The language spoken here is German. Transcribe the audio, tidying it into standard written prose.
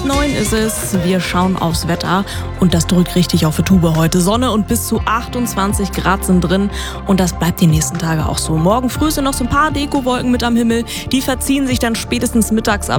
8:30 ist es. Wir schauen aufs Wetter und das drückt richtig auf die Tube heute. Sonne und bis zu 28 Grad sind drin und das bleibt die nächsten Tage auch so. Morgen früh sind noch so ein paar Dekowolken mit am Himmel. Die verziehen sich dann spätestens mittags